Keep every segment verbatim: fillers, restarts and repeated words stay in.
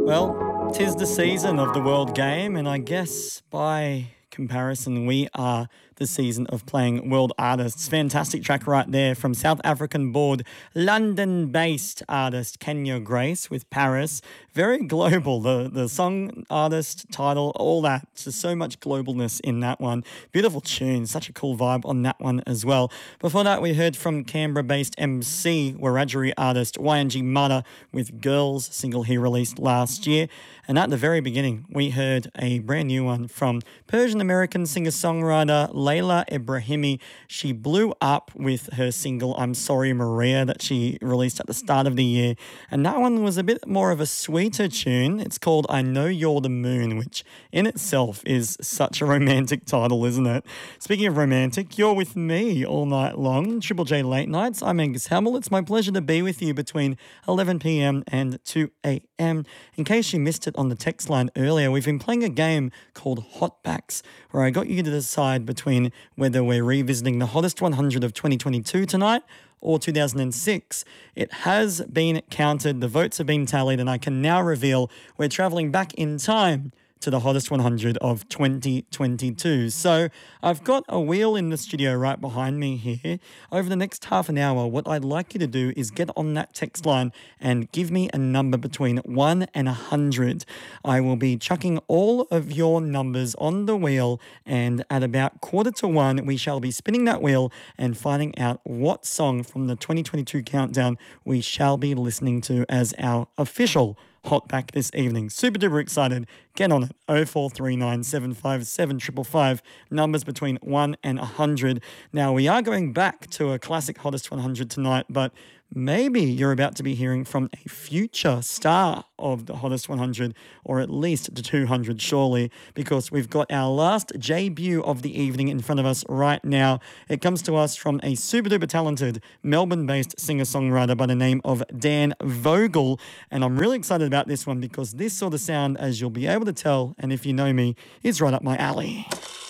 Well, 'tis the season of the World Game, and I guess by comparison, we are the season of playing world artists. Fantastic track right there from South African board, London-based artist Kenya Grace with Paris. Very global, the, the song, artist, title, all that. Just so much globalness in that one. Beautiful tune, such a cool vibe on that one as well. Before that, we heard from Canberra-based M C, Wiradjuri artist Y N G Mata with Girls, single he released last year. And at the very beginning, we heard a brand new one from Persian-American singer-songwriter Layla Ibrahimi. She blew up with her single I'm Sorry Maria that she released at the start of the year. And that one was a bit more of a sweeter tune. It's called I Know You're the Moon, which in itself is such a romantic title, isn't it? Speaking of romantic, you're with me all night long. Triple J Late Nights. I'm Angus Hamill. It's my pleasure to be with you between eleven p.m. and two a.m. In case you missed it on the text line earlier, we've been playing a game called Hotbacks, where I got you to decide between whether we're revisiting the hottest one hundred of twenty twenty-two tonight or two thousand six. It has been counted, the votes have been tallied, and I can now reveal we're travelling back in time to the hottest one hundred of twenty twenty-two. So I've got a wheel in the studio right behind me here. Over the next half an hour, what I'd like you to do is get on that text line and give me a number between one and one hundred. I will be chucking all of your numbers on the wheel, and at about quarter to one, we shall be spinning that wheel and finding out what song from the twenty twenty-two countdown we shall be listening to as our official hot back this evening. Super duper excited. Get on it. oh four three nine, seven five seven, five five five. Numbers between one and one hundred. Now, we are going back to a classic hottest one hundred tonight, but maybe you're about to be hearing from a future star of the hottest one hundred, or at least the two hundred, surely, because we've got our last debut of the evening in front of us right now. It comes to us from a super duper talented Melbourne-based singer-songwriter by the name of Dan Vogel, and I'm really excited about this one because this sort of sound, as you'll be able to tell, and if you know me, is right up my alley.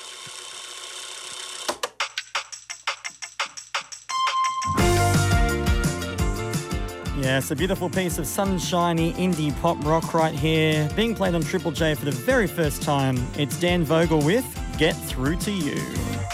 Yes, a beautiful piece of sunshiny indie pop rock right here, being played on Triple J for the very first time. It's Dan Vogel with Get Through to You.